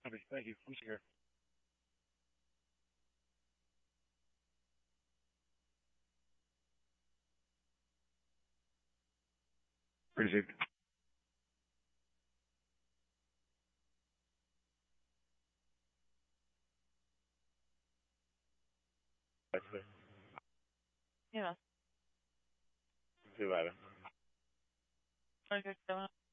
Thank you. I'm here. Received. Yeah. Divided. Okay, Kevin.